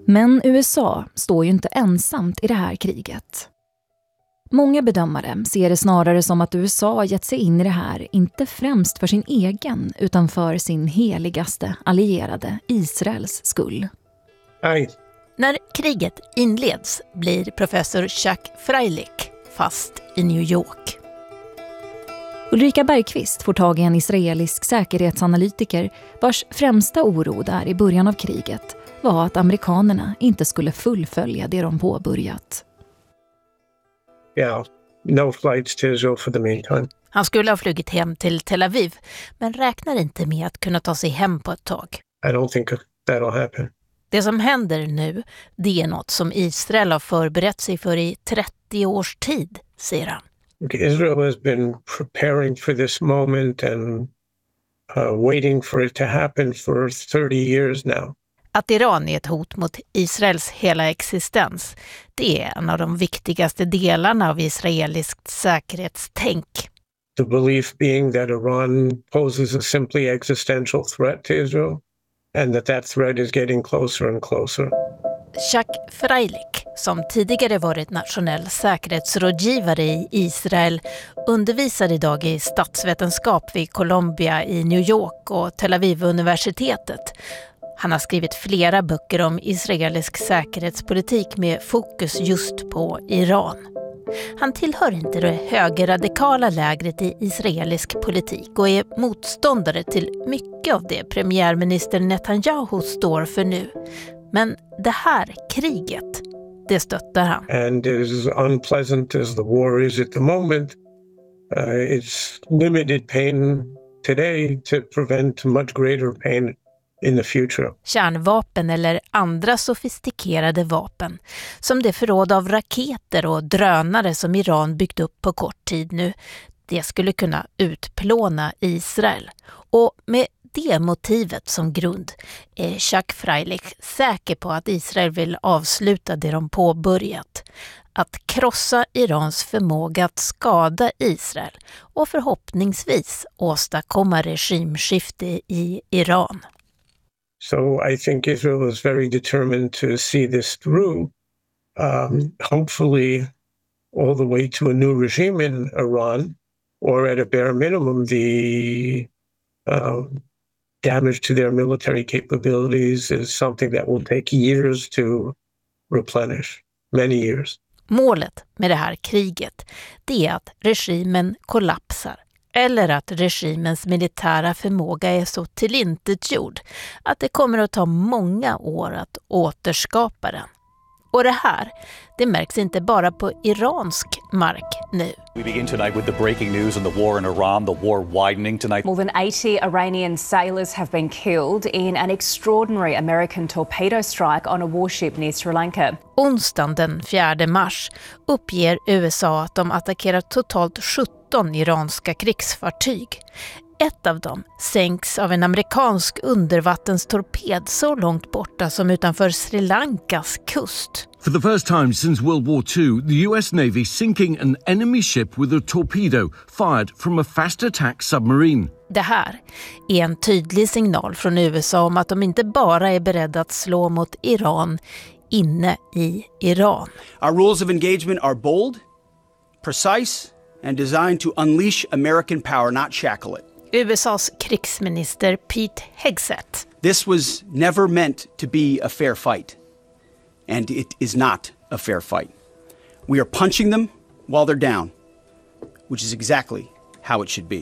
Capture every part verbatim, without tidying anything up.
Men U S A står ju inte ensamt i det här kriget. Många bedömare ser det snarare som att U S A gett sig in i det här inte främst för sin egen utan för sin heligaste allierade Israels skull. Nej. När kriget inleds blir professor Chuck Freilich fast i New York. Ulrika Bergqvist får tag i en israelisk säkerhetsanalytiker vars främsta oro där i början av kriget var att amerikanerna inte skulle fullfölja det de påbörjat. Yeah, no flights to Israel for the meantime. Han skulle ha flugit hem till Tel Aviv men räknar inte med att kunna ta sig hem på ett tag. I don't think that'll happen. Det som händer nu, det är något som Israel har förberett sig för i trettio års tid, säger han. Israel has been preparing for this moment and uh, waiting for it to happen for thirty years now. Att Iran är ett hot mot Israels hela existens, det är en av de viktigaste delarna av israeliskt säkerhetstänk. The belief being that Iran poses a simply existential threat to Israel and that that threat is getting closer and closer. Chuck Freilich, som tidigare varit nationell säkerhetsrådgivare i Israel, undervisar idag i statsvetenskap vid Columbia i New York och Tel Aviv-universitetet. Han har skrivit flera böcker om israelisk säkerhetspolitik med fokus just på Iran. Han tillhör inte det högerradikala lägret i israelisk politik och är motståndare till mycket av det premiärminister Netanyahu står för nu. Men det här kriget, det stöttar han. And as unpleasant as the war is at the moment, uh, it's limited pain today to prevent much greater pain in the future. Kärnvapen eller andra sofistikerade vapen, som det förråd av raketer och drönare som Iran byggt upp på kort tid nu, det skulle kunna utplåna Israel. Och med det motivet som grund är Chuck Freilich säker på att Israel vill avsluta det de påbörjat. Att krossa Irans förmåga att skada Israel och förhoppningsvis åstadkomma regimskifte i Iran. So I think Israel is very determined to see this through, um, hopefully all the way to a new regime in Iran, or at a bare minimum the um, damage to their military capabilities is something that will take years to replenish, many years. Målet med det här kriget, det är att regimen kollapsar. Eller att regimens militära förmåga är så tillintetgjord att det kommer att ta många år att återskapa den. Och det här, det märks inte bara på iransk mark nu. We begin tonight with the breaking news on the war in Iran, the war widening tonight. More than eighty Iranian sailors have been killed in an extraordinary American torpedo strike on a warship near Sri Lanka. Onsdagen den fjärde mars uppger U S A att de attackerat totalt sjutton iranska krigsfartyg. Ett av dem sänks av en amerikansk undervattenstorped så långt borta som utanför Sri Lankas kust. For the first time since World War Two, the U S Navy sinking an enemy ship with a torpedo fired from a fast attack submarine. Det här är en tydlig signal från U S A om att de inte bara är beredda att slå mot Iran inne i Iran. Our rules of engagement are bold, precise and designed to unleash American power, not shackle it. U S A:s krigsminister Pete Hegseth. This was never meant to be a fair fight, and it is not a fair fight. We are punching them while they're down, which is exactly how it should be.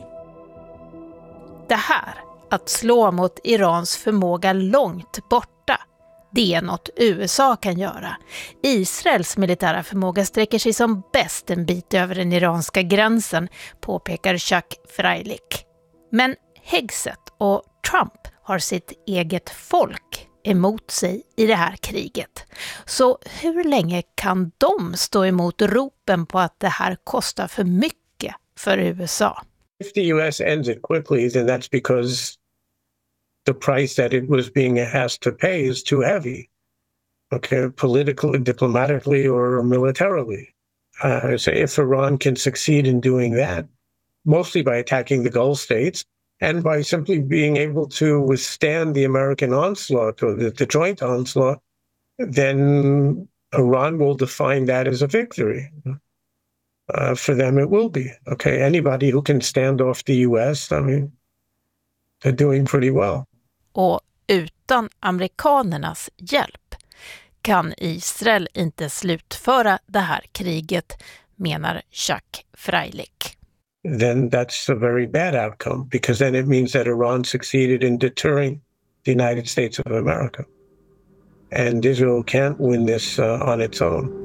Det här, att slå mot Irans förmåga långt borta, det är något U S A kan göra. Israels militära förmåga sträcker sig som bäst en bit över den iranska gränsen, påpekar Chuck Freilich. Men Hegseth och Trump har sitt eget folk emot sig i det här kriget. Så hur länge kan de stå emot ropen på att det här kostar för mycket för U S A? If the U S ends it quickly, then that's because the price that it was being asked to pay is too heavy, okay, politically, diplomatically, or militarily. Uh, so if Iran can succeed in doing that, mostly by attacking the Gulf states and by simply being able to withstand the American onslaught or the, the joint onslaught, then Iran will define that as a victory. Uh, for them, it will be. Okay, anybody who can stand off the U S, I mean, they're doing pretty well. Och utan amerikanernas hjälp kan Israel inte slutföra det här kriget, menar Chuck Freilich. Then that's a very bad outcome, because then it means that Iran succeeded in deterring the United States of America. And Israel can't win this uh, on its own.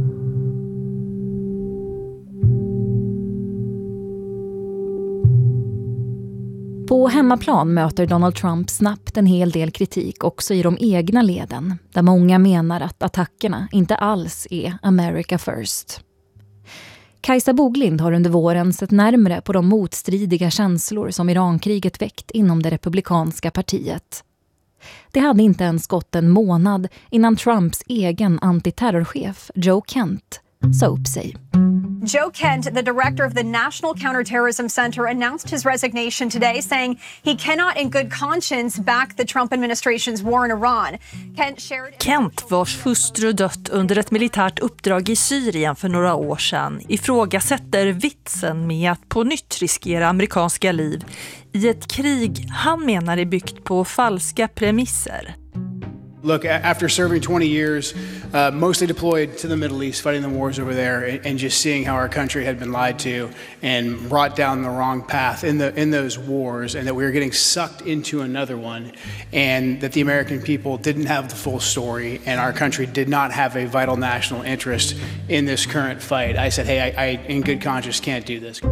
På hemmaplan möter Donald Trump snabbt en hel del kritik också i de egna leden, där många menar att attackerna inte alls är America first. Kajsa Boglind har under våren sett närmare på de motstridiga känslor som Irankriget väckt inom det republikanska partiet. Det hade inte ens gått en månad innan Trumps egen antiterrorchef Joe Kent sa upp sig. Joe Kent, the director of the National Counterterrorism Center, announced his resignation today, saying he cannot in good conscience back the Trump administration's war in Iran. Kent, shared... Kent, vars hustru dött under ett militärt uppdrag i Syrien för några år sedan, ifrågasätter vitsen med att på nytt riskera amerikanska liv i ett krig han menar är byggt på falska premisser. Look, after serving twenty years, uh, mostly deployed to the Middle East, fighting the wars over there, and, and just seeing how our country had been lied to and brought down the wrong path in the in those wars, and that we were getting sucked into another one, and that the American people didn't have the full story, and our country did not have a vital national interest in this current fight. I said, hey, I, I in good conscience can't do this.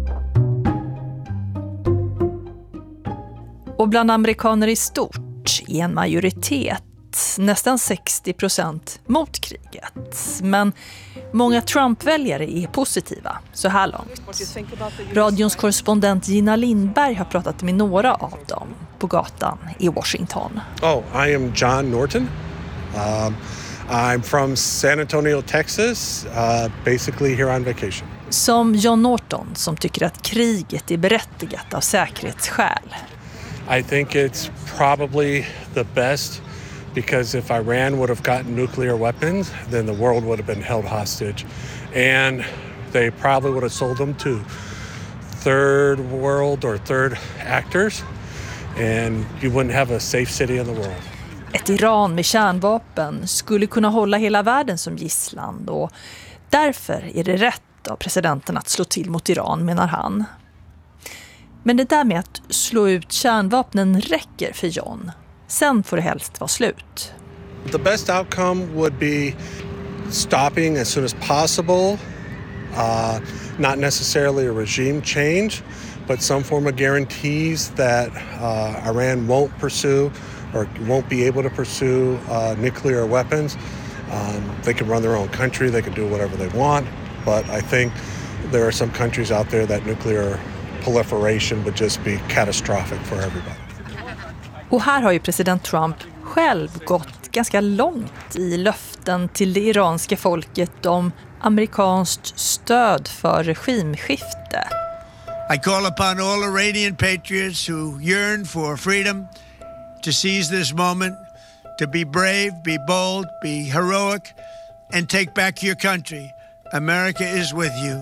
Och bland amerikaner i stort är en majoritet, nästan sextio procent, mot kriget. Men många Trump-väljare är positiva så här långt. Radions korrespondent Gina Lindberg har pratat med några av dem på gatan i Washington. Oh, I am John Norton. Um, I'm from San Antonio, Texas, uh, basically here on vacation. Som John Norton, som tycker att kriget är berättigat av säkerhetsskäl. I think it's probably the best, because if Iran would have gotten nuclear weapons, then the world would have been held hostage. And they probably would have sold them to third world or third actors, and you wouldn't have a safe city in the world. Ett Iran med kärnvapen skulle kunna hålla hela världen som gisslan, och därför är det rätt av presidenten att slå till mot Iran, menar han. Men det där med att slå ut kärnvapnen räcker för John. Sen får det helst vara slut. The best outcome would be stopping as soon as possible. Uh, not necessarily a regime change, but some form of guarantees that uh, Iran won't pursue or won't be able to pursue uh, nuclear weapons. Um, they can run their own country, they can do whatever they want, but I think there are some countries out there that nuclear proliferation would just be catastrophic for everybody. Och här har ju president Trump själv gått ganska långt i löften till det iranska folket om amerikanskt stöd för regimskifte. I call upon all Iranian patriots who yearn for freedom to seize this moment, to be brave, be bold, be heroic, and take back your country. America is with you.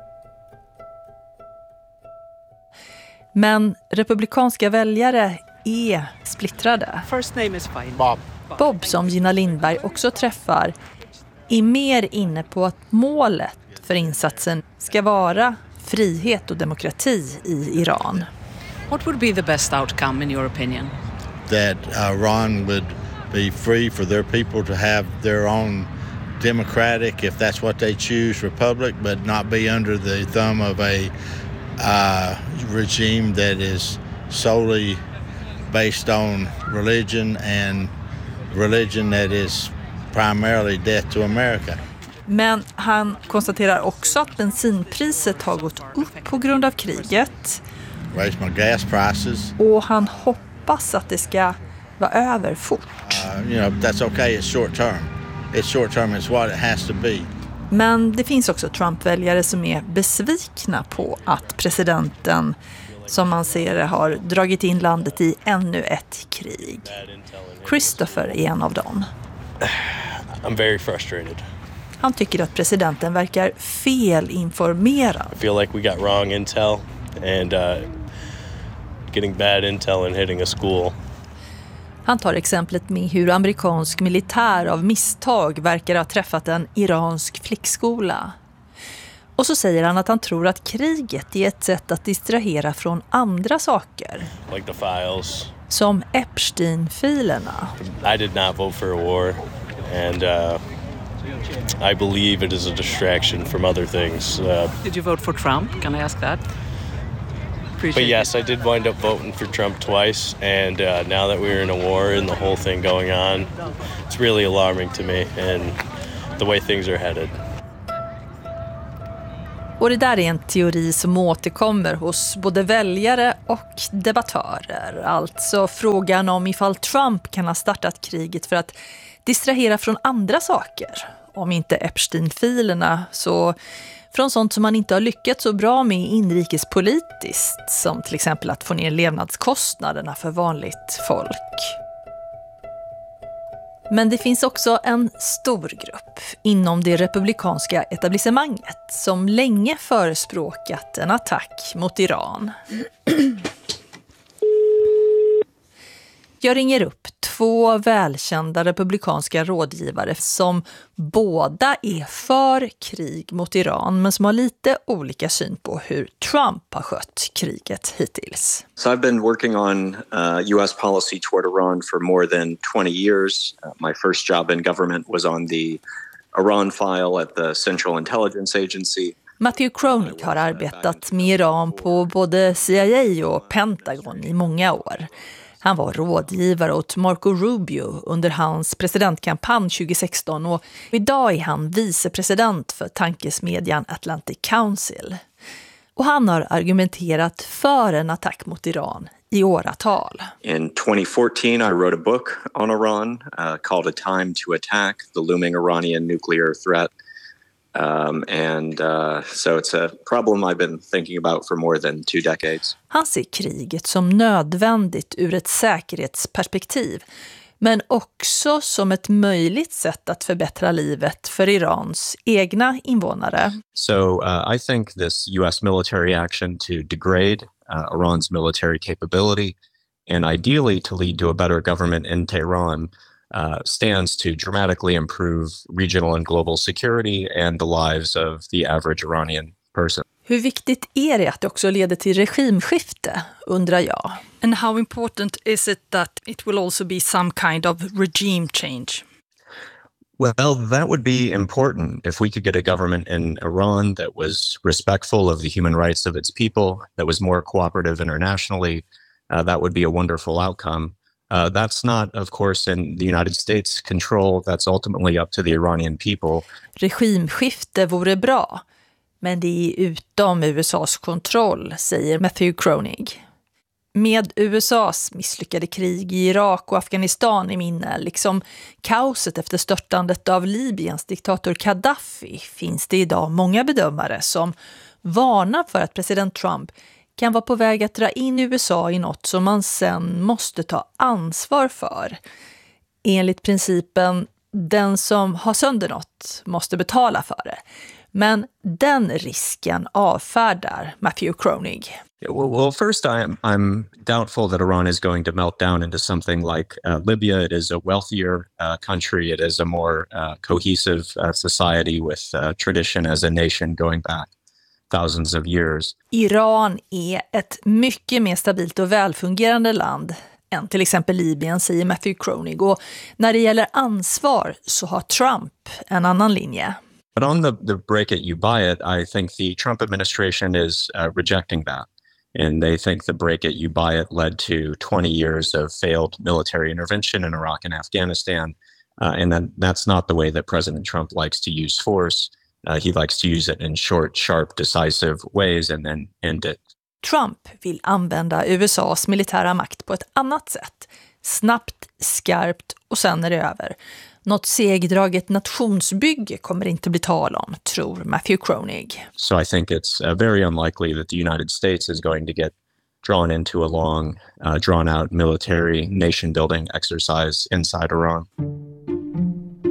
Men republikanska väljare är splittrade. First name is fine. Bob. Bob, som Gina Lindberg också träffar, är mer inne på att målet för insatsen ska vara frihet och demokrati i Iran. What would be the best outcome in your opinion? That Iran would be free for their people to have their own democratic, if that's what they choose, republic, but not be under the thumb of a uh, regime that is solely based on religion, and religion that is primarily death to America. Men han konstaterar också att bensinpriset har gått upp på grund av kriget. Raise my gas prices. Och han hoppas att det ska vara över fort. Uh, you know, that's okay, it's short term. It's short term, it's what it has to be. Men det finns också Trump-väljare som är besvikna på att presidenten, som man ser, har dragit in landet i ännu ett krig. Christopher är en av dem. I'm very frustrated. Han tycker att presidenten verkar felinformerad. I feel like we got wrong intel and uh, getting bad intel and hitting a school. Han tar exemplet med hur amerikansk militär av misstag verkar ha träffat en iransk flickskola. Och så säger han att han tror att kriget är ett sätt att distrahera från andra saker. Like the files. Som Epstein-filerna. I did not vote for a war and uh, I believe it is a distraction from other things. Uh, Did you vote for Trump? Can I ask that? But yes, I did wind up voting for Trump twice, and uh, now that we're in a war and the whole thing going on, it's really alarming to me and the way things are headed. Och det där är en teori som återkommer hos både väljare och debattörer. Alltså frågan om ifall Trump kan ha startat kriget för att distrahera från andra saker. Om inte Epstein-filerna så från sånt som man inte har lyckats så bra med inrikespolitiskt. Som till exempel att få ner levnadskostnaderna för vanligt folk. Men det finns också en stor grupp inom det republikanska etablissemanget som länge förespråkat en attack mot Iran. Jag ringer upp två välkända republikanska rådgivare som båda är för krig mot Iran men som har lite olika syn på hur Trump har skött kriget hittills. So I've been working on uh, U S policy toward Iran for more than twenty years. Uh, my first job in government was on the Iran file at the Central Intelligence Agency. Matthew Kronig har arbetat med Iran på både C I A och Pentagon i många år. Han var rådgivare åt Marco Rubio under hans presidentkampanj tjugo sexton och idag är han vicepresident för tankesmedjan Atlantic Council. Och han har argumenterat för en attack mot Iran i åratal. In twenty fourteen I wrote a book on Iran uh, called A Time to Attack, the Looming Iranian Nuclear Threat. Um, and uh, so it's a problem I've been thinking about for more than two decades. Han ser kriget som nödvändigt ur ett säkerhetsperspektiv, men också som ett möjligt sätt att förbättra livet för Irans egna invånare. So uh, I think this U S military action to degrade uh, Iran's military capability and ideally to lead to a better government in Tehran Uh, stands to dramatically improve regional and global security and the lives of the average Iranian person. Hur viktigt är det att det också leder till regimskifte, undrar jag. And how important is it that it will also be some kind of regime change? Well, that would be important if we could get a government in Iran that was respectful of the human rights of its people, that was more cooperative internationally. Uh, that would be a wonderful outcome. Uh, that's not, of course, in the United States' control. That's ultimately up to the Iranian people. Regimskifte vore bra, men det är utom U S A:s kontroll, säger Matthew Kronig. Med U S A:s misslyckade krig i Irak och Afghanistan i minne, liksom kaoset efter störtandet av Libyens diktator Gaddafi, finns det idag många bedömare som varnar för att president Trump kan vara på väg att dra in U S A i något som man sen måste ta ansvar för. Enligt principen, den som har sönder något måste betala för det. Men den risken avfärdar Matthew Kronig. Well, first, I'm, I'm doubtful that Iran is going to melt down into something like uh, Libya. It is a wealthier uh, country. It is a more uh, cohesive uh, society with uh, tradition as a nation going back thousands of years. Iran är ett mycket mer stabilt och välfungerande land än till exempel Libyen, säger Matthew Kronig. Och när det gäller ansvar så har Trump en annan linje. But on the, the break it, you buy it, I think the Trump administration is uh, rejecting that. And they think the break it, you buy it led to twenty years of failed military intervention in Iraq and Afghanistan. Uh, and then that's not the way that President Trump likes to use force. Uh, he likes to use it in short, sharp, decisive ways and then end it. Trump vill använda U S A:s militära makt på ett annat sätt. Snabbt, skarpt och sen är det över. Något segdraget nationsbygge kommer inte bli tal om, tror Matthew Kronig. So I think it's uh, very unlikely that the United States is going to get drawn into a long, uh, drawn-out military nation-building exercise inside Iran.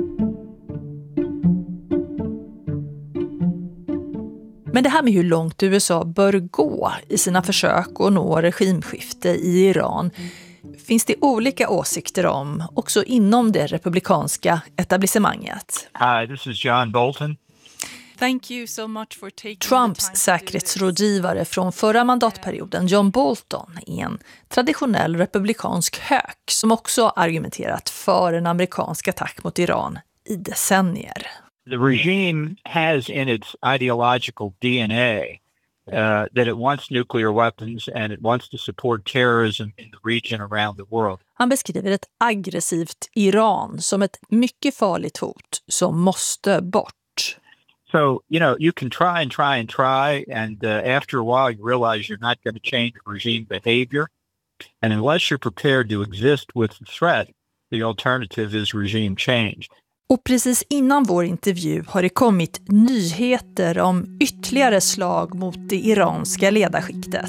Men det här med hur långt U S A bör gå i sina försök att nå regimskifte i Iran finns det olika åsikter om, också inom det republikanska etablissemanget. Hi, this is John Bolton. Thank you so much for taking Trumps säkerhetsrådgivare från förra mandatperioden, John Bolton, är en traditionell republikansk hök som också argumenterat för en amerikansk attack mot Iran i decennier. The regime has in its ideological D N A uh, that it wants nuclear weapons and it wants to support terrorism in the region around the world. Han beskriver ett aggressivt Iran som ett mycket farligt hot som måste bort. So, you know, you can try and try and try, and uh, after a while you realize you're not going to change regime behavior. And unless you're prepared to exist with the threat, the alternative is regime change. Och precis innan vår intervju har det kommit nyheter om ytterligare slag mot det iranska ledarskiktet.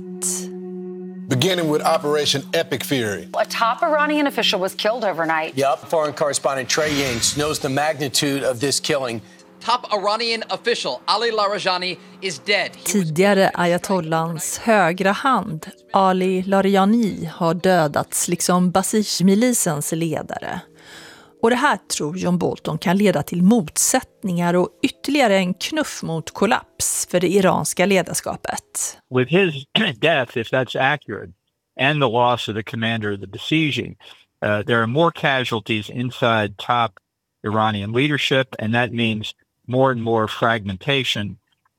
Beginning with Operation Epic Fury. A top Iranian official was killed overnight. Yup, foreign correspondent Trey Yingst knows the magnitude of this killing. Top Iranian official Ali Larijani is dead. Tidigare ayatollans högra hand, Ali Larijani, har dödats liksom Basij-milisens ledare. Och det här tror John Bolton kan leda till motsättningar och ytterligare en knuff mot kollaps för det iranska ledarskapet. With his death, if that's accurate, and the loss of the commander of the besieging, uh, there are more casualties inside top Iranian leadership, and that means more and more fragmentation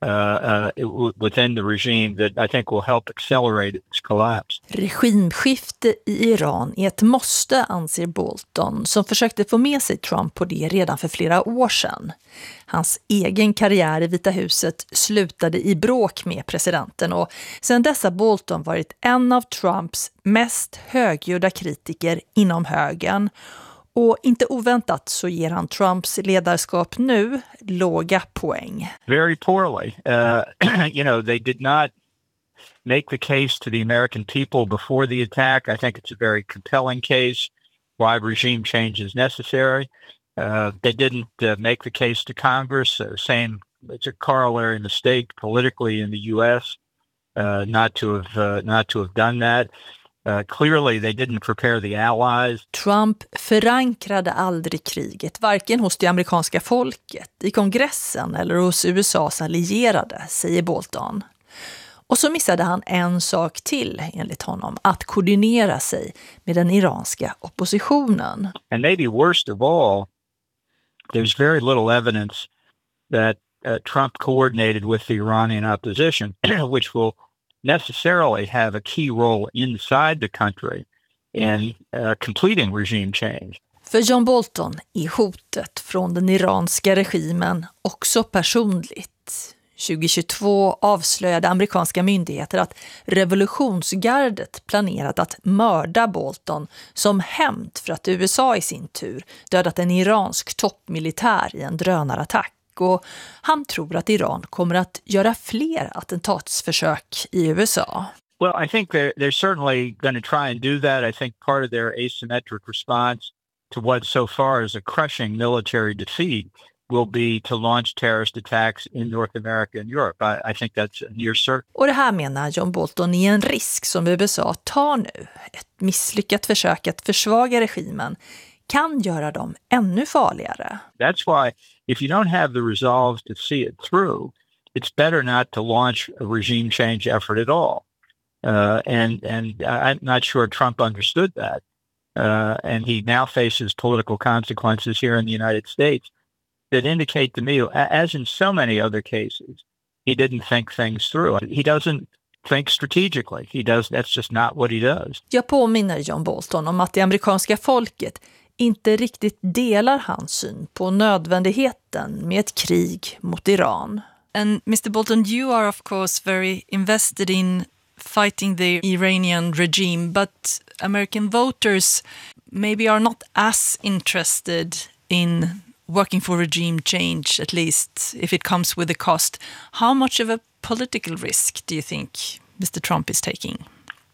uh, uh, within the regime that I think will help accelerate its collapse. Regimskifte i Iran är ett måste, anser Bolton, som försökte få med sig Trump på det redan för flera år sedan. Hans egen karriär i Vita huset slutade i bråk med presidenten och sedan dess har Bolton varit en av Trumps mest högljudda kritiker inom högern. Och inte oväntat så ger han Trumps ledarskap nu låga poäng. Very poorly. Uh, you know, they did not make the case to the American people before the attack. I think it's a very compelling case why regime change is necessary. Uh, they didn't uh, make the case to Congress. Uh, same, it's a corollary mistake politically in the U S uh, not to have uh, not to have done that. Uh, clearly they didn't prepare the allies. Trump förankrade aldrig kriget, varken hos det amerikanska folket, i kongressen eller hos U S A:s allierade, säger Bolton. Och så missade han en sak till, enligt honom, att koordinera sig med den iranska oppositionen. And maybe worst of all, there's very little evidence that uh, Trump coordinated with the Iranian opposition, which will necessarily have a key role inside the country in uh, completing regime change. För John Bolton är hotet från den iranska regimen också personligt. tjugohundratjugotvå avslöjade amerikanska myndigheter att revolutionsgardet planerat att mörda Bolton som hämnd för att U S A i sin tur dödat en iransk toppmilitär i en drönarattack. Och han tror att Iran kommer att göra fler attentatsförsök i U S A. Well, I think they're, they're certainly going to try and do that. I think part of their asymmetric response to what so far is a crushing military defeat will be to launch terrorist attacks in North America and Europe. I, I think that's near certain. Och det här menar John Bolton är en risk som U S A tar nu. Ett misslyckat försök att försvaga regimen kan göra dem ännu farligare. That's why if you don't have the resolve to see it through, it's better not to launch a regime change effort at all. Uh, and and I'm not sure Trump understood that. Uh, and he now faces political consequences here in the United States that indicate to me, as in so many other cases, he didn't think things through. He doesn't think strategically. He does. That's just not what he does. Jag påminner John Bolton om att det amerikanska folket inte riktigt delar hans syn på nödvändigheten med ett krig mot Iran. And Mister Bolton, you are of course very invested in fighting the Iranian regime, but American voters maybe are not as interested in working for regime change, at least if it comes with a cost. How much of a political risk do you think Mister Trump is taking?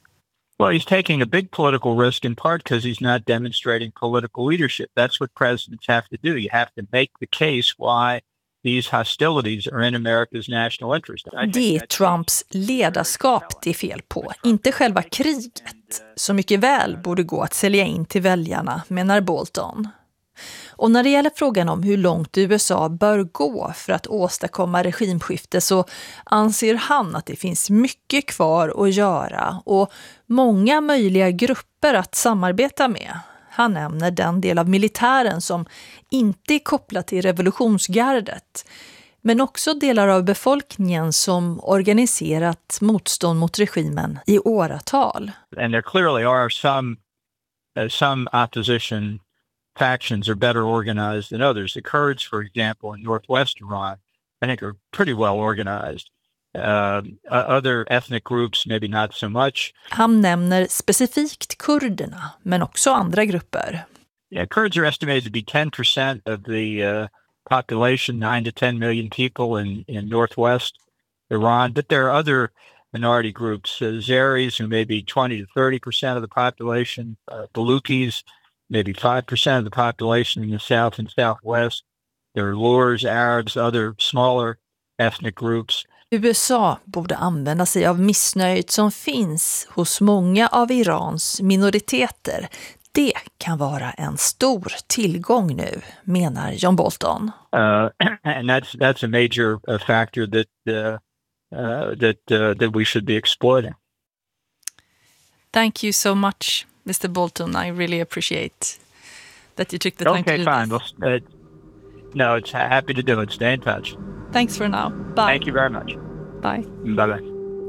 Well, he's taking a big political risk in part because he's not demonstrating political leadership. That's what presidents have to do. You have to make the case why these hostilities are in America's national interest. Det är Trumps ledarskap det är fel på, inte själva kriget, som mycket väl borde gå att sälja in till väljarna, menar Bolton. Och när det gäller frågan om hur långt U S A bör gå för att åstadkomma regimskifte så anser han att det finns mycket kvar att göra och många möjliga grupper att samarbeta med. Han nämner den del av militären som inte är kopplad till revolutionsgardet, men också delar av befolkningen som organiserat motstånd mot regimen i åratal. And there clearly are some uh, some opposition factions are better organized than others. The Kurds, for example, in northwest Iran, I think are pretty well organized. Uh, other ethnic groups, maybe not so much. Han nämner specifikt kurderna, men också andra grupper. Yeah, Kurds are estimated to be ten percent of the uh, population, nine to ten million people in, in northwest Iran. But there are other minority groups, uh, Azeris, who may be twenty to thirty percent of the population, uh, Balukis, maybe five percent of the population in the south and southwest. There are Lurs, Arabs, other smaller ethnic groups. U S A borde använda sig av missnöjet som finns hos många av Irans minoriteter. Det kan vara en stor tillgång nu, menar John Bolton. Uh, and that's that's a major uh, factor that uh, uh, that uh, that we should be exploiting. Thank you so much, Mister Bolton. I really appreciate that you took the time okay, to do fine. this. Well, uh, no, it's happy to do it. Stay in touch. Thanks for now. Bye. Thank you very much. Bye. Bye-bye.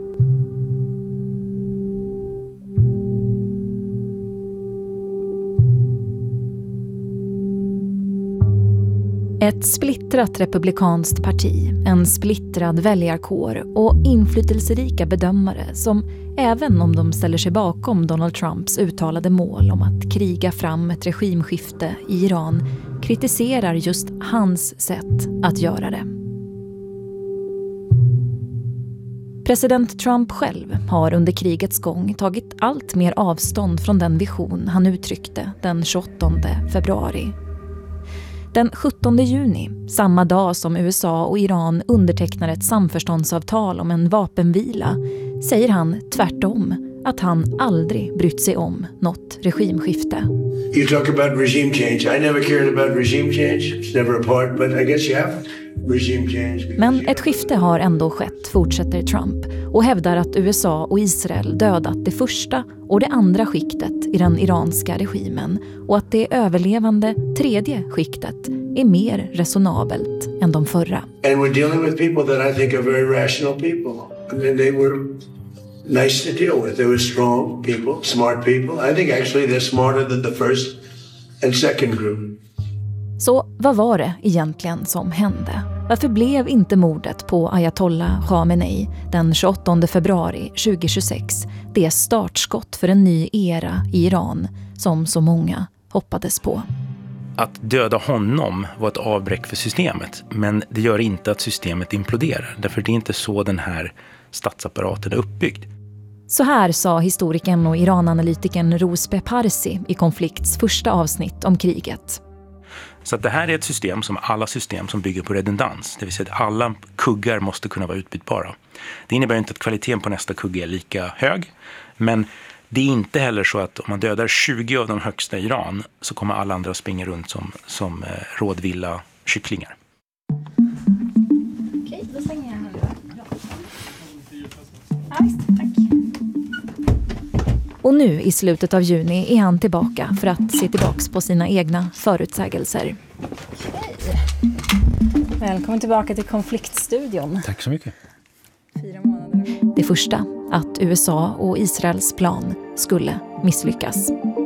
Ett splittrat republikanskt parti, en splittrad väljarkår och inflytelserika bedömare som, även om de ställer sig bakom Donald Trumps uttalade mål om att kriga fram ett regimskifte i Iran, kritiserar just hans sätt att göra det. President Trump själv har under krigets gång tagit allt mer avstånd från den vision han uttryckte den tjugoåttonde februari. Den sjuttonde juni, samma dag som U S A och Iran undertecknar ett samförståndsavtal om en vapenvila, säger han tvärtom att han aldrig brytt sig om något regimskifte. You talk about regime change. I never cared about regime change. It's never a part, but I guess you have regime change. Men ett skifte har ändå skett, fortsätter Trump, och hävdar att U S A och Israel dödat det första och det andra skiktet i den iranska regimen och att det överlevande tredje skiktet är mer resonabelt än de förra. And we're dealing with people that I think are very rational people. I mean, they were nice to deal with. They were strong people, smart people. I think actually they're smarter than the first and second group. Så vad var det egentligen som hände? Varför blev inte mordet på Ayatollah Khamenei den tjugoåttonde februari tjugohundratjugosex det startskott för en ny era i Iran som så många hoppades på? Att döda honom var ett avbräck för systemet, men det gör inte att systemet imploderar. Därför det är inte så den här statsapparaten är uppbyggd. Så här sa historikern och Irananalytikern Rozbeh Parsi i Konflikts första avsnitt om kriget. Så att det här är ett system som alla system som bygger på redundans. Det vill säga att alla kuggar måste kunna vara utbytbara. Det innebär inte att kvaliteten på nästa kugge är lika hög. Men det är inte heller så att om man dödar tjugo av de högsta i Iran så kommer alla andra springa runt som, som eh, rådvilla kycklingar. Okej, då stänger jag här. Ja, visst, tack. Och nu i slutet av juni är han tillbaka för att se tillbaks på sina egna förutsägelser. Hej. Välkommen tillbaka till Konfliktstudion. Tack så mycket. Fyra månader. Det första, att U S A och Israels plan skulle misslyckas.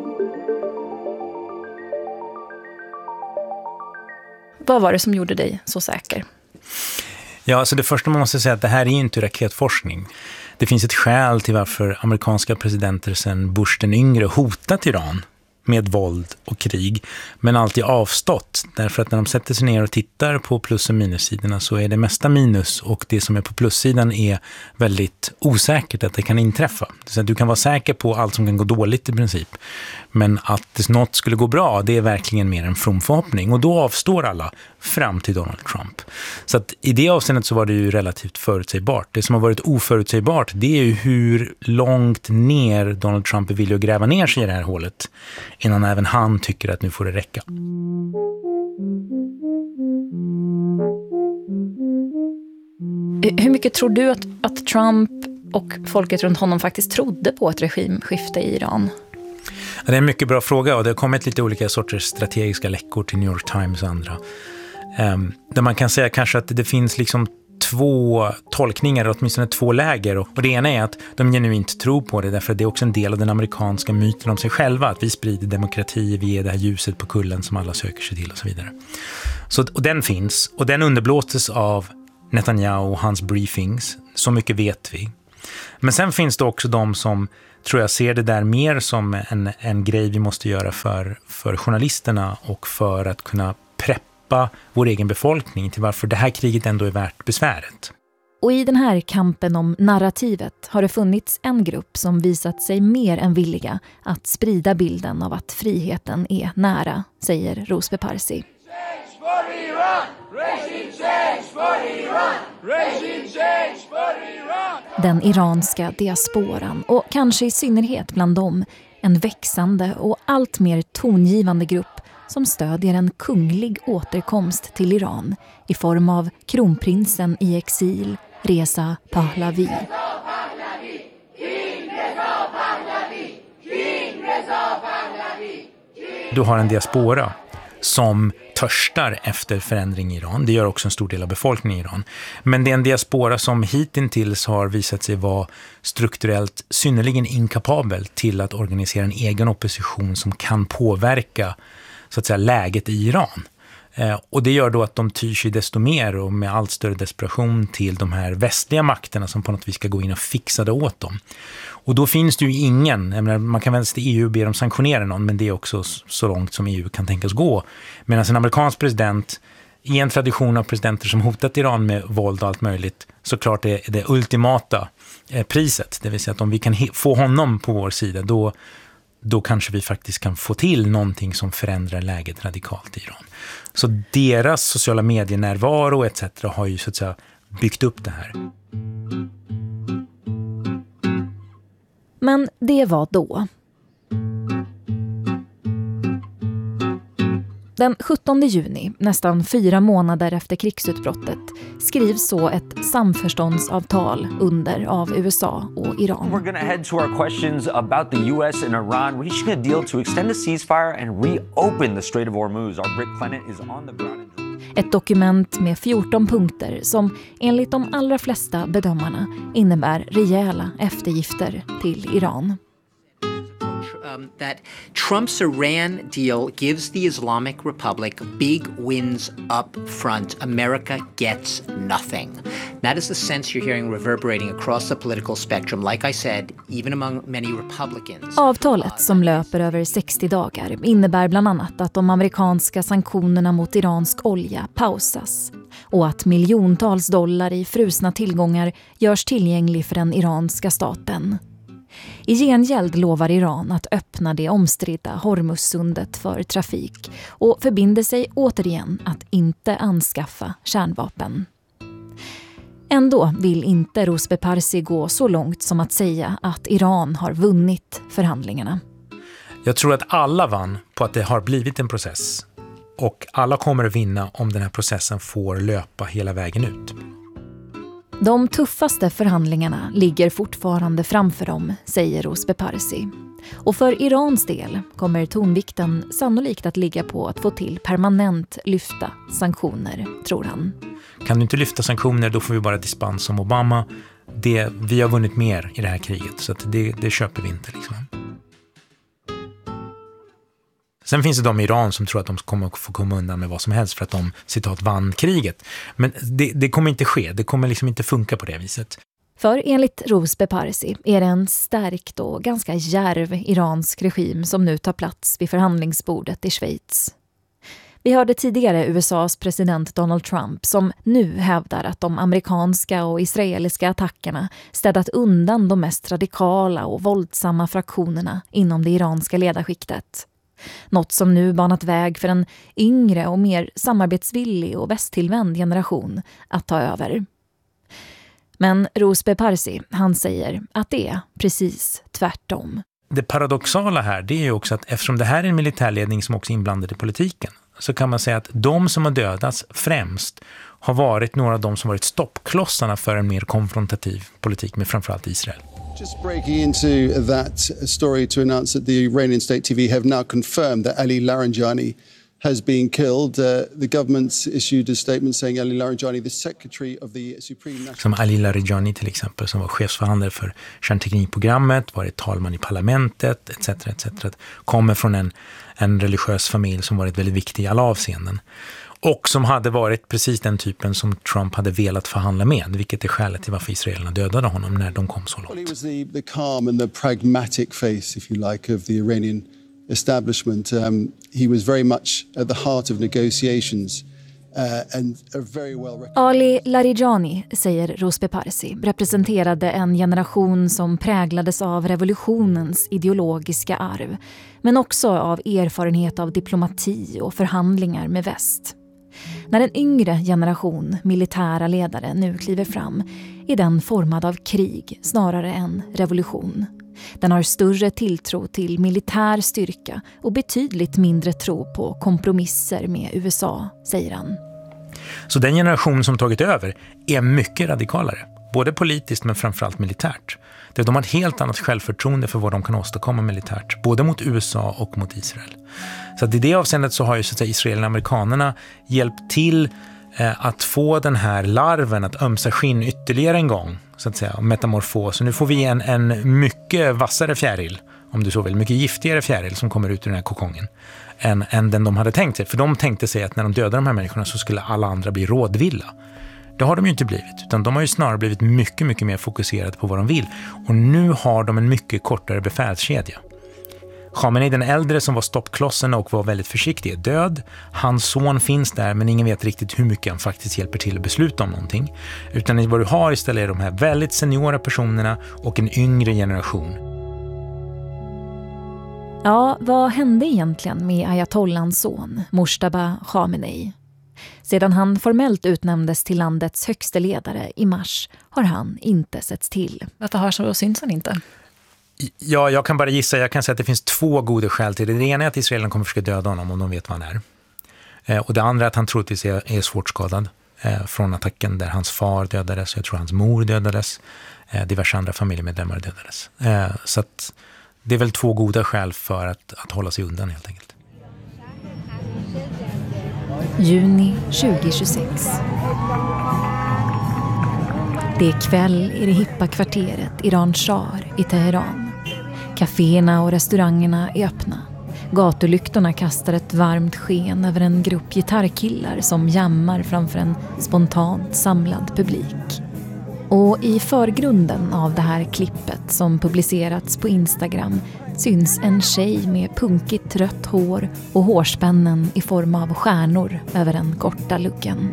Vad var det som gjorde dig så säker? Ja, alltså det första man måste säga är att det här är inte raketforskning. Det finns ett skäl till varför amerikanska presidenter sedan Bush den yngre hotat Iran med våld och krig, men alltid avstått. Därför att när de sätter sig ner och tittar på plus- och minussidorna så är det mesta minus och det som är på plussidan är väldigt osäkert att det kan inträffa. Så att du kan vara säker på allt som kan gå dåligt i princip. Men att något skulle gå bra, det är verkligen mer en from förhoppning. Och då avstår alla fram till Donald Trump. Så att i det avseendet så var det ju relativt förutsägbart. Det som har varit oförutsägbart, det är ju hur långt ner Donald Trump är villig att gräva ner sig i det här hålet innan även han tycker att nu får det räcka. Hur mycket tror du att, att Trump och folket runt honom faktiskt trodde på ett regimskifte i Iran? Ja, det är en mycket bra fråga och det har kommit lite olika sorters strategiska läckor till New York Times och andra. Um, där man kan säga kanske att det finns liksom två tolkningar, åtminstone två läger. Och det ena är att de genuint tror på det därför att det är också en del av den amerikanska myten om sig själva. Att vi sprider demokrati, vi är det här ljuset på kullen som alla söker sig till och så vidare. Så, och den finns och den underblåstes av Netanyahu och hans briefings. Så mycket vet vi. Men sen finns det också de som tror jag ser det där mer som en, en grej vi måste göra för, för journalisterna och för att kunna preppa vår egen befolkning till varför det här kriget ändå är värt besväret. Och i den här kampen om narrativet har det funnits en grupp som visat sig mer än villiga att sprida bilden av att friheten är nära, säger Rosbe Parsi. Den iranska diasporan och kanske i synnerhet bland dem en växande och allt mer tongivande grupp som stödjer en kunglig återkomst till Iran i form av kronprinsen i exil Reza Pahlavi. Du har en diaspora som törstar efter förändring i Iran. Det gör också en stor del av befolkningen i Iran. Men det är en diaspora som hittills har visat sig vara strukturellt synnerligen inkapabel till att organisera en egen opposition som kan påverka så att säga, läget i Iran. Eh, och det gör då att de tyr sig desto mer och med allt större desperation till de här västliga makterna som på något vis ska gå in och fixa det åt dem. Och då finns det ju ingen, jag menar, man kan vända sig till E U och be dem sanktionera någon, men det är också så långt som E U kan tänkas gå. Medan en amerikansk president, i en tradition av presidenter som hotat Iran med våld och allt möjligt, såklart är det ultimata eh, priset. Det vill säga att om vi kan he- få honom på vår sida, då, då kanske vi faktiskt kan få till någonting som förändrar läget radikalt i Iran. Så deras sociala medienärvaro et cetera har ju så att säga byggt upp det här. Men det var då. Den sjuttonde juni, nästan fyra månader efter krigsutbrottet, skrivs så ett samförståndsavtal under av U S A och Iran. We're going to head to our questions about the U S and Iran reaching a deal to extend the ceasefire and reopen the Strait of Hormuz. Our Brit Clement is on the ground. Ett dokument med fjorton punkter som enligt de allra flesta bedömarna innebär rejäla eftergifter till Iran. Um, that Trump's Iran deal gives the Islamic Republic big wins up front. America gets nothing. That is the sense you're hearing reverberating across the political spectrum, like I said, even among many Republicans. Avtalet, som löper över sextio dagar, innebär bland annat att de amerikanska sanktionerna mot iransk olja pausas och att miljontals dollar i frusna tillgångar görs tillgänglig för den iranska staten. I gengäld lovar Iran att öppna det omstridda Hormuzsundet för trafik och förbinder sig återigen att inte anskaffa kärnvapen. Ändå vill inte Rosbe Parsi gå så långt som att säga att Iran har vunnit förhandlingarna. Jag tror att alla vann på att det har blivit en process och alla kommer att vinna om den här processen får löpa hela vägen ut. De tuffaste förhandlingarna ligger fortfarande framför dem, säger Rosbe Parsi. Och för Irans del kommer tonvikten sannolikt att ligga på att få till permanent lyfta sanktioner, tror han. Kan du inte lyfta sanktioner, då får vi bara dispens som Obama. Det, vi har vunnit mer i det här kriget, så att det, det köper vi inte. Liksom. Sen finns det de i Iran som tror att de kommer få komma undan med vad som helst för att de, citat, vann kriget. Men det, det kommer inte ske. Det kommer liksom inte funka på det viset. För enligt Rosbe Parsi är det en stärkt och ganska djärv iransk regim som nu tar plats vid förhandlingsbordet i Schweiz. Vi hörde tidigare U S A:s president Donald Trump som nu hävdar att de amerikanska och israeliska attackerna städat undan de mest radikala och våldsamma fraktionerna inom det iranska ledarskiktet. Något som nu banat väg för en yngre och mer samarbetsvillig och västtillvänd generation att ta över. Men Rosbe Parsi, han säger att det är precis tvärtom. Det paradoxala här, det är ju också att eftersom det här är en militärledning som också är inblandad i politiken, så kan man säga att de som har dödats främst har varit några av de som varit stoppklossarna för en mer konfrontativ politik med framförallt Israel. Just breaking into that story to announce that the Iranian State T V have now confirmed that Ali Laranjani has been killed. Uh, the government's issued a statement saying Ali Laranjani, the secretary of the Supreme National... Som Ali Laranjani till exempel, som var chefsförhandlare för kärnteknikprogrammet, varit talman i parlamentet, et cetera et cetera, kommer från en, en religiös familj som varit väldigt viktig i alla avseenden. Och som hade varit precis den typen som Trump hade velat förhandla med, vilket är skälet till varför israelerna dödade honom när de kom så långt. Well, he was the, the calm and the pragmatic face, if you like, of the Iranian establishment. Um, he was very much at the heart of negotiations. Uh, and a very well Ali Larijani, säger Rosbe Parsi, representerade en generation som präglades av revolutionens ideologiska arv, men också av erfarenhet av diplomati och förhandlingar med väst. När en yngre generation militära ledare nu kliver fram är den formad av krig snarare än revolution. Den har större tilltro till militär styrka och betydligt mindre tro på kompromisser med U S A, säger han. Så den generation som tagit över är mycket radikalare, både politiskt men framförallt militärt. De har ett helt annat självförtroende för vad de kan åstadkomma militärt, både mot U S A och mot Israel. Så att i det avseendet så har ju så att säga, israelerna och amerikanerna hjälpt till eh, att få den här larven att ömsa skinn ytterligare en gång, så att säga, metamorfos. Så nu får vi en, en mycket vassare fjäril, om du så vill, mycket giftigare fjäril som kommer ut ur den här kokongen än, än den de hade tänkt sig. För de tänkte sig att när de dödade de här människorna så skulle alla andra bli rådvilla. Det har de ju inte blivit, utan de har ju snarare blivit mycket, mycket mer fokuserade på vad de vill. Och nu har de en mycket kortare befälskedja. Khamenei, den äldre som var stoppklossen och var väldigt försiktig, är död. Hans son finns där, men ingen vet riktigt hur mycket han faktiskt hjälper till att besluta om någonting. Utan vad du har istället är de här väldigt seniora personerna och en yngre generation. Ja, vad hände egentligen med ayatollans son, Mojtaba Khamenei? Sedan han formellt utnämndes till landets högsta ledare i mars har han inte setts till. Varför har så syns han inte? Ja, jag kan bara gissa. Jag kan säga att det finns två goda skäl till det. Det ena är att Israel kommer försöka döda honom om de vet vad han är. Eh, och det andra är att han troligtvis är, är svårt skadad eh, från attacken där hans far dödades. Jag tror hans mor dödades. Eh, diverse andra familjemedlemmar dödades. Eh, så att det är väl två goda skäl för att, att hålla sig undan helt enkelt. Juni tjugohundratjugosex. Det är kväll i det hippa kvarteret Iran Shar i Teheran. Caféerna och restaurangerna är öppna. Gatulyktorna kastar ett varmt sken över en grupp gitarrkillar som jammar framför en spontant samlad publik. Och i förgrunden av det här klippet som publicerats på Instagram syns en tjej med punkigt rött hår och hårspännen i form av stjärnor över den korta luggen.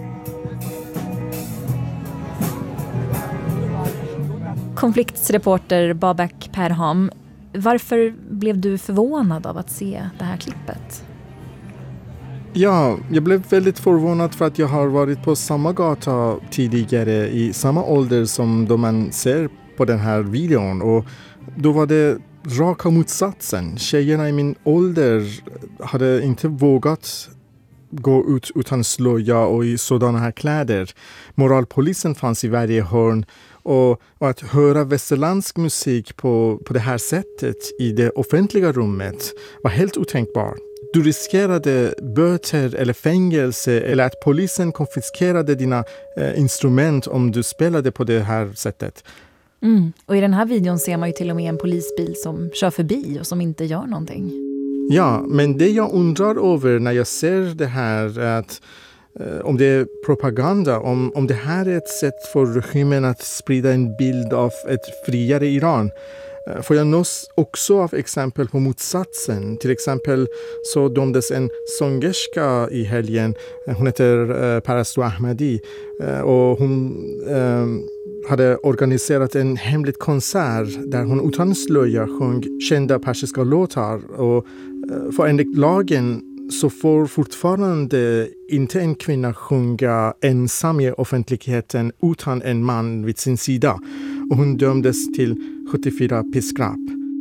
Konfliktsreporter Babak Perham, varför blev du förvånad av att se det här klippet? Ja, jag blev väldigt förvånad för att jag har varit på samma gata tidigare i samma ålder som då man ser på den här videon. Och då var det raka motsatsen. Tjejerna i min ålder hade inte vågat gå ut utan slöja och i sådana här kläder. Moralpolisen fanns i varje hörn. Och, och att höra västerländsk musik på, på det här sättet i det offentliga rummet var helt otänkbart. Du riskerade böter eller fängelse eller att polisen konfiskerade dina eh, instrument om du spelade på det här sättet. Mm. Och i den här videon ser man ju till och med en polisbil som kör förbi och som inte gör någonting. Ja, men det jag undrar över när jag ser det här är att eh, om det är propaganda, om, om det här är ett sätt för regimen att sprida en bild av ett friare Iran. Får jag nås också av exempel på motsatsen. Till exempel så dömdes en sångerska i helgen. Hon heter eh, Parastu Ahmadi. Eh, och hon eh, hade organiserat en hemlig konsert där hon utan slöja sjöng kända persiska låtar. Och för enligt lagen så får fortfarande inte en kvinna sjunga ensam i offentligheten utan en man vid sin sida. Och hon dömdes till sjuttiofyra piskrapp.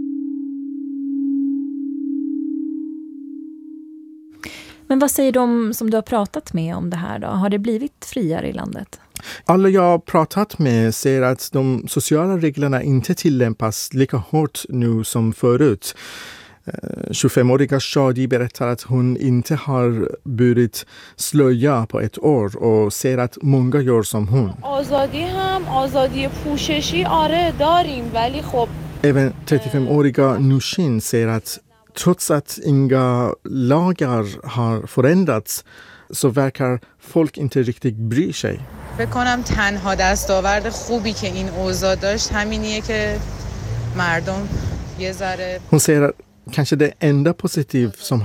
Men vad säger de som du har pratat med om det här då? Har det blivit friare i landet? Alla jag har pratat med säger att de sociala reglerna inte tillämpas lika hårt nu som förut. tjugofemåriga Shadi berättar att hon inte har burit slöja på ett år och säger att många gör som hon. Även trettiofemåriga Nushin säger att trots att inga lagar har förändrats så verkar folk inte riktigt bry sig. فکر کنم تنها دستاورد خوبی که این اوضاع داشت همینیه که مردم یه ذره Hon säger att kanske det enda positiv som